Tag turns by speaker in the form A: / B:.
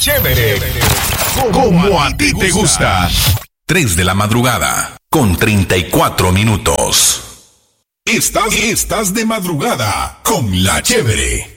A: Chévere. Como a ti te gusta. 3 de la madrugada, con 34 minutos. Estás de madrugada con La Chévere.